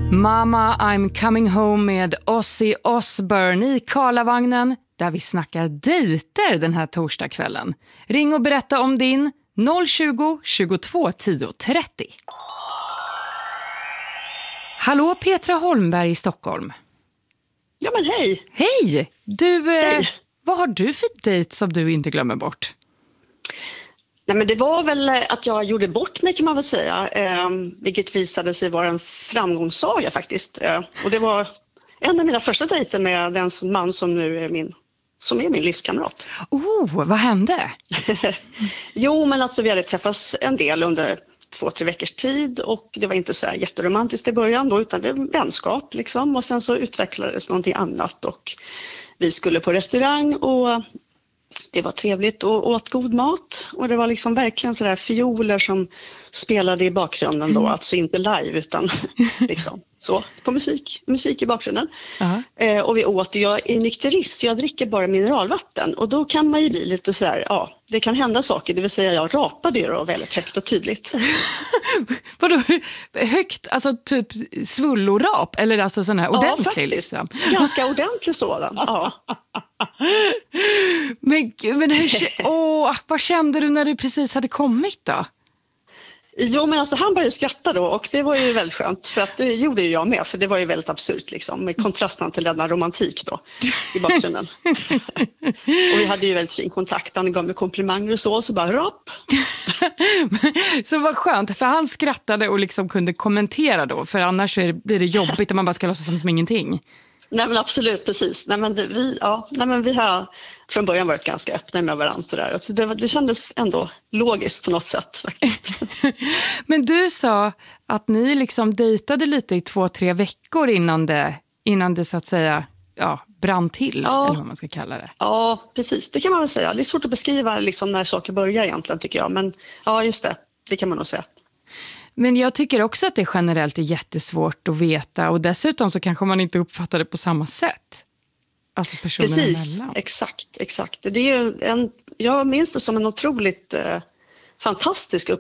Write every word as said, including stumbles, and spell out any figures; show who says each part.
Speaker 1: Mama, I'm coming home med Ozzy Osbourne i Karlavagnen där vi snackar dejter den här torsdagskvällen. Ring och berätta om din noll tjugo, tjugotvå, tio, trettio. Hallå Petra Holmberg i Stockholm.
Speaker 2: Ja men hej.
Speaker 1: Hej! Du, eh,
Speaker 2: Hej.
Speaker 1: vad har du för dejt som du inte glömmer bort?
Speaker 2: Nej, men det var väl att jag gjorde bort mig kan man väl säga, eh, vilket visade sig vara en framgångssaga faktiskt. Eh, och det var en av mina första dejter med den man som nu är min, som är min livskamrat.
Speaker 1: Oh, vad hände?
Speaker 2: Jo, men alltså vi hade träffats en del under två, tre veckors tid och det var inte så här jätteromantiskt i början då, utan det var vänskap liksom. Och sen så utvecklades någonting annat och vi skulle på restaurang och det var trevligt och åt god mat och det var liksom verkligen sådär fioler som spelade i bakgrunden då, alltså inte live utan liksom så på musik, musik i bakgrunden. Uh-huh. Eh, och vi åt, jag är nykterist, jag dricker bara mineralvatten och då kan man ju bli lite sådär, ja det kan hända saker, det vill säga jag rapade ju då väldigt högt och tydligt.
Speaker 1: Vadå, högt, alltså typ svullorap eller alltså sån här ordentlig?
Speaker 2: Ja faktiskt,
Speaker 1: liksom.
Speaker 2: Ganska ordentlig sådan, ja.
Speaker 1: Men, men hur, åh, vad kände du när du precis hade kommit då?
Speaker 2: Jo men alltså han började skratta då och det var ju väldigt skönt för att det gjorde ju jag med för det var ju väldigt absurt liksom med kontrasten till denna romantik då i bakgrunden. Och vi hade ju väldigt fin kontakt, han gav mig komplimanger och så och så bara rap.
Speaker 1: Så vad skönt för han skrattade och liksom kunde kommentera då för annars så är det, blir det jobbigt om man bara ska låtsas som ingenting.
Speaker 2: Nej men absolut, precis. Nej men, det, vi, ja, nej, men vi har från början varit ganska öppna med varandra. Så där. Så det, det kändes ändå logiskt på något sätt faktiskt.
Speaker 1: Men du sa att ni liksom dejtade lite i två, tre veckor innan det, innan det så att säga ja, brann till,
Speaker 2: ja,
Speaker 1: eller vad man ska kalla det.
Speaker 2: Ja, precis. Det kan man väl säga. Det är svårt att beskriva liksom, när saker börjar egentligen tycker jag. Men ja, just det. Det kan man nog säga.
Speaker 1: Men jag tycker också att det generellt är jättesvårt att veta och dessutom så kanske man inte uppfattar det på samma sätt. Alltså personerna
Speaker 2: Precis,
Speaker 1: emellan.
Speaker 2: exakt, exakt. Det är ju en, jag minns det som en otroligt eh, fantastisk